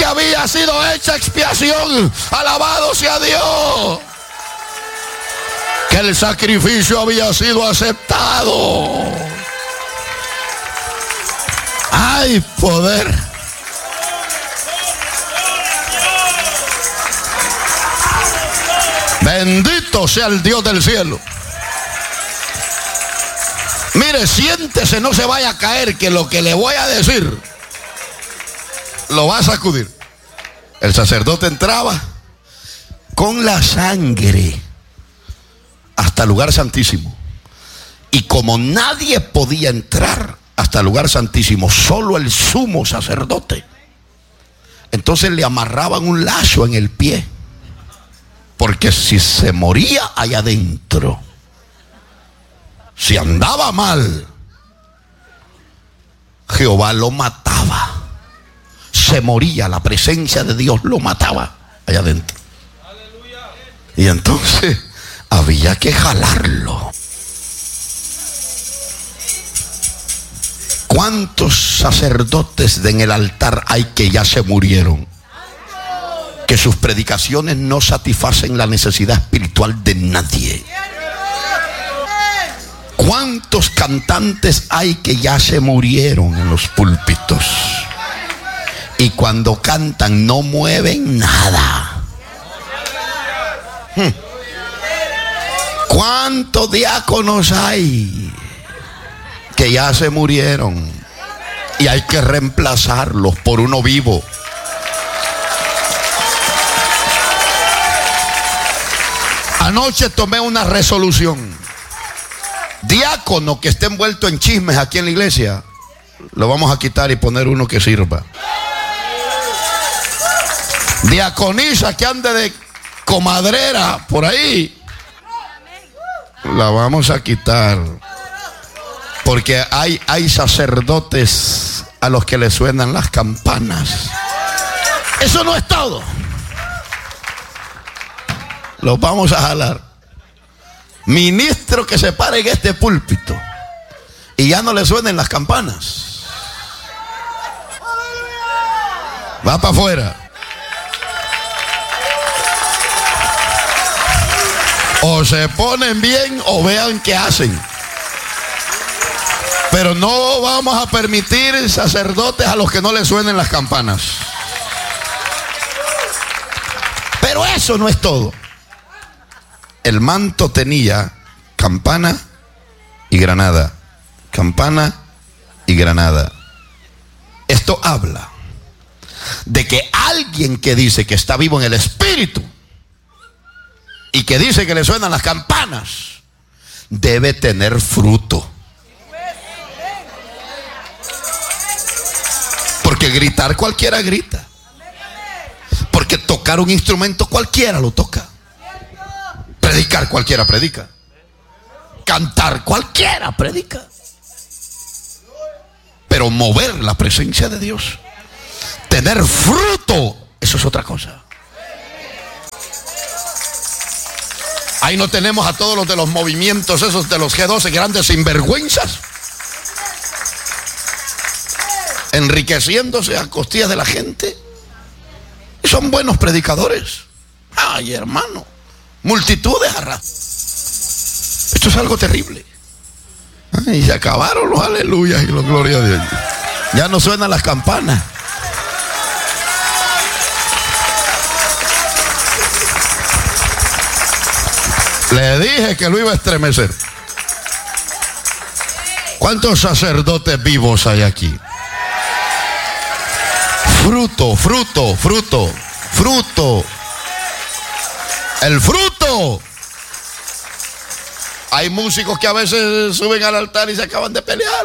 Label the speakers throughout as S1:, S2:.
S1: había sido hecha expiación. Alabado sea Dios. Que el sacrificio había sido aceptado. Hay poder. Bendito sea el Dios del cielo. Mire, siéntese, no se vaya a caer, que lo que le voy a decir lo va a sacudir. El sacerdote entraba con la sangre hasta el lugar santísimo. Y como nadie podía entrar hasta el lugar santísimo, solo el sumo sacerdote, entonces le amarraban un lazo en el pie. Porque si se moría allá adentro, si andaba mal, Jehová lo mataba. Se moría, la presencia de Dios lo mataba allá adentro. Y entonces había que jalarlo. ¿Cuántos sacerdotes en el altar hay que ya se murieron? Que sus predicaciones no satisfacen la necesidad espiritual de nadie. ¿Cuántos cantantes hay que ya se murieron en los púlpitos? Y cuando cantan no mueven nada. ¿Cuántos diáconos hay que ya se murieron? Y hay que reemplazarlos por uno vivo. Anoche tomé una resolución. Diácono que esté envuelto en chismes aquí en la iglesia, lo vamos a quitar y poner uno que sirva. Diaconisa que ande de comadrera por ahí, la vamos a quitar. Porque hay sacerdotes a los que les suenan las campanas. Eso no es todo. Los vamos a jalar. Ministro que se pare en este púlpito y ya no le suenen las campanas, va para afuera. O se ponen bien o vean qué hacen. Pero no vamos a permitir sacerdotes a los que no les suenen las campanas. Pero eso no es todo. El manto tenía campana y granada. Campana y granada. Esto habla de que alguien que dice que está vivo en el espíritu y que dice que le suenan las campanas debe tener fruto. Porque gritar cualquiera grita. Porque tocar un instrumento cualquiera lo toca. Predicar cualquiera predica. Cantar cualquiera predica. Pero mover la presencia de Dios, tener fruto, eso es otra cosa. Ahí no tenemos a todos los de los movimientos esos de los G12, grandes sinvergüenzas, enriqueciéndose a costillas de la gente. Y son buenos predicadores. Ay, hermano, multitudes arrastran. Esto es algo terrible. Y se acabaron los aleluyas y los glorias de Dios. Ya no suenan las campanas. Le dije que lo iba a estremecer. ¿Cuántos sacerdotes vivos hay aquí? Fruto, fruto, fruto, fruto. El fruto. Hay músicos que a veces suben al altar y se acaban de pelear.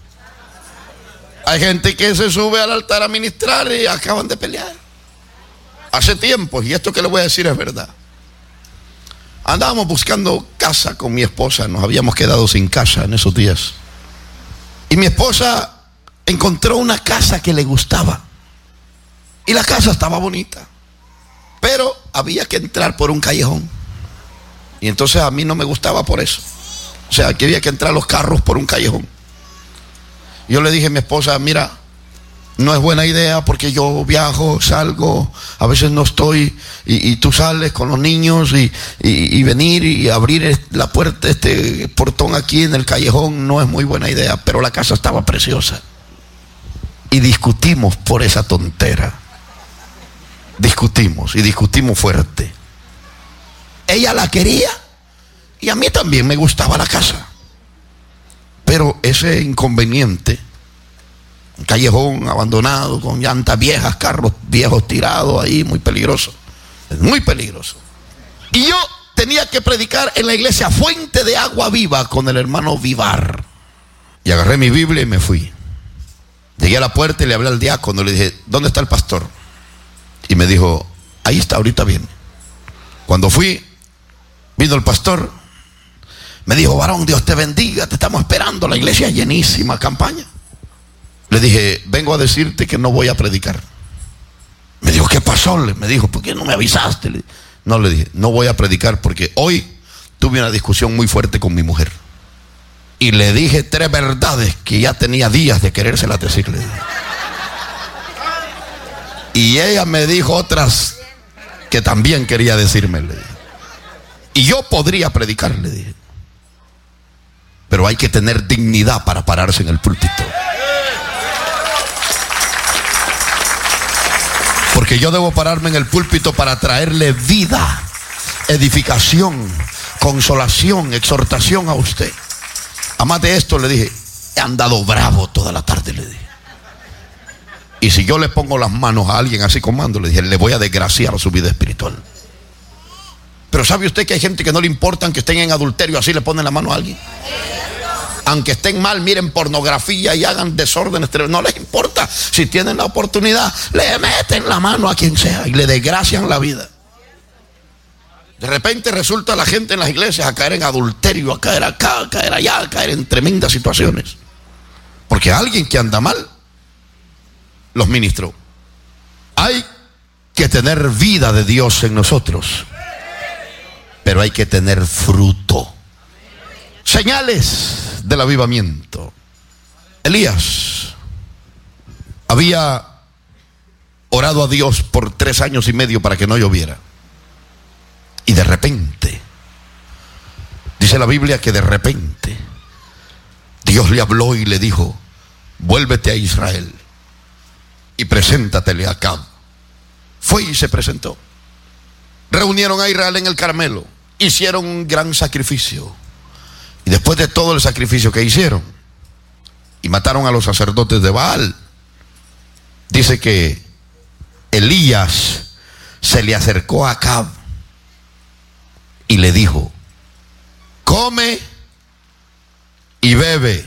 S1: Hay gente que se sube al altar a ministrar y acaban de pelear. Hace tiempo, y esto que le voy a decir es verdad. Andábamos buscando casa con mi esposa, nos habíamos quedado sin casa en esos días. Y mi esposa encontró una casa que le gustaba. Y la casa estaba bonita. Pero había que entrar por un callejón. Y entonces a mí no me gustaba por eso. O sea, que había que entrar los carros por un callejón. Yo le dije a mi esposa, mira, No es buena idea porque yo viajo, salgo, a veces no estoy, y tú sales con los niños y venir y abrir la puerta, este portón aquí en el callejón, no es muy buena idea. Pero la casa estaba preciosa. Y discutimos por esa tontera. Discutimos y discutimos fuerte. Ella la quería y a mí también me gustaba la casa. Pero ese inconveniente, un callejón abandonado con llantas viejas, carros viejos tirados ahí, muy peligroso. Es muy peligroso. Y yo tenía que predicar en la iglesia Fuente de Agua Viva con el hermano Vivar. Y agarré mi Biblia y me fui. Llegué a la puerta y le hablé al diácono. Le dije, ¿dónde está el pastor? Y me dijo, ahí está, ahorita viene. Cuando fui, vino el pastor. Me dijo, varón, Dios te bendiga, te estamos esperando, la iglesia es llenísima, campaña. Le dije, vengo a decirte que no voy a predicar. Me dijo, ¿qué pasó? Me dijo, ¿por qué no me avisaste? No, le dije, no voy a predicar porque hoy tuve una discusión muy fuerte con mi mujer. Y le dije 3 verdades que ya tenía días de querérselas decirle. Y ella me dijo otras que también quería decirme. Y yo podría predicar, le dije. Pero hay que tener dignidad para pararse en el púlpito. Porque yo debo pararme en el púlpito para traerle vida, edificación, consolación, exhortación a usted. Además de esto, le dije, he andado bravo toda la tarde, le dije. Y si yo le pongo las manos a alguien así con mando, le dije, le voy a desgraciar su vida espiritual. Pero ¿sabe usted que hay gente que no le importa que estén en adulterio, así le ponen la mano a alguien? Aunque estén mal, miren pornografía y hagan desórdenes, no les importa. Si tienen la oportunidad, le meten la mano a quien sea y le desgracian la vida. De repente resulta la gente en las iglesias a caer en adulterio, a caer acá, a caer allá, a caer en tremendas situaciones. Porque alguien que anda mal los ministró. Hay que tener vida de Dios en nosotros, pero hay que tener fruto. Señales del avivamiento. Elías había orado a Dios por 3 años y medio para que no lloviera. Y de repente, dice la Biblia que de repente Dios le habló y le dijo, vuélvete a Israel y preséntatele a Acab. Fue y se presentó. Reunieron a Israel en el Carmelo, hicieron un gran sacrificio. Y después de todo el sacrificio que hicieron y mataron a los sacerdotes de Baal, dice que Elías se le acercó a Acab y le dijo, come y bebe,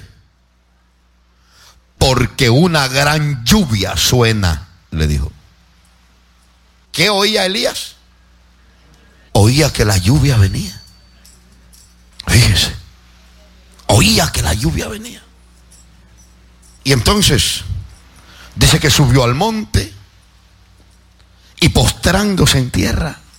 S1: porque una gran lluvia suena, le dijo. ¿Qué oía Elías? Oía que la lluvia venía. Fíjese, oía que la lluvia venía. Y entonces dice que subió al monte y postrándose en tierra